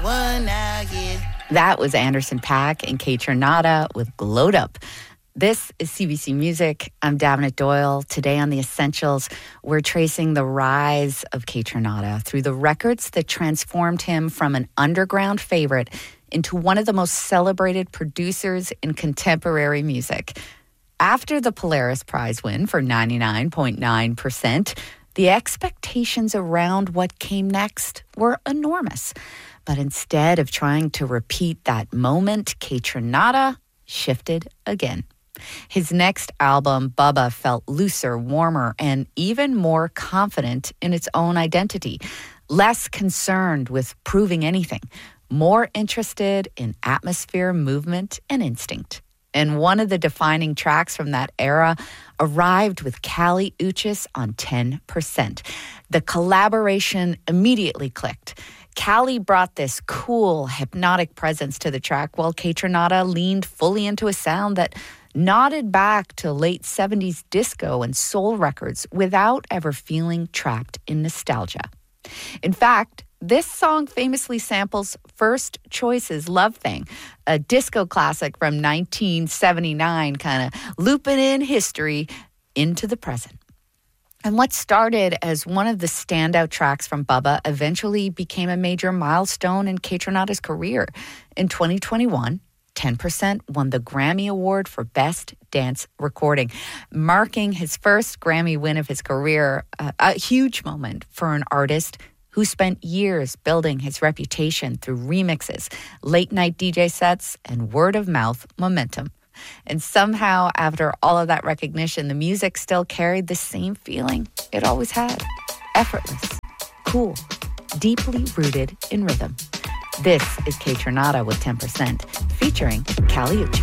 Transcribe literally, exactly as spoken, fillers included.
one now, yeah. That was Anderson .Paak and Kaytranada with Glowed Up. This is C B C Music. I'm Davina Doyle. Today on The Essentials, we're tracing the rise of Kaytranada through the records that transformed him from an underground favorite into one of the most celebrated producers in contemporary music. After the Polaris Prize win for ninety-nine point nine percent, the expectations around what came next were enormous. But instead of trying to repeat that moment, Kaytranada shifted again. His next album, Bubba, felt looser, warmer, and even more confident in its own identity. Less concerned with proving anything. More interested in atmosphere, movement, and instinct. And one of the defining tracks from that era arrived with Kali Uchis on ten percent. The collaboration immediately clicked. Kali brought this cool, hypnotic presence to the track, while Kaytranada leaned fully into a sound that nodded back to late seventies disco and soul records without ever feeling trapped in nostalgia. In fact, this song famously samples First Choice's Love Thing, a disco classic from nineteen seventy-nine, kind of looping in history into the present. And what started as one of the standout tracks from Bubba eventually became a major milestone in Kaytranada's career. In twenty twenty-one, ten percent won the Grammy Award for Best Dance Recording, marking his first Grammy win of his career, uh, a huge moment for an artist who spent years building his reputation through remixes, late-night D J sets, and word-of-mouth momentum. And somehow, after all of that recognition, the music still carried the same feeling it always had. Effortless, cool, deeply rooted in rhythm. This is Kaytranada with ten percent, featuring Kali Uchis.